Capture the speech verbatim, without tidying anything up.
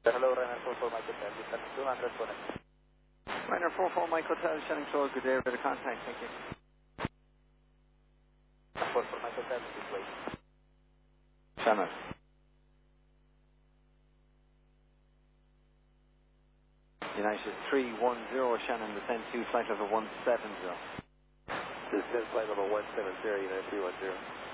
Hello, Ryanair four four Mike Hotel, descending two hundred, connect. Ryanair four four Mike Hotel, Shannon Close, good day, bit of contact, thank you. four four Mike Hotel, this way. Shannon. United three one zero, Shannon, descend to flight level one seven zero. Descend flight level one seven zero, United three one zero.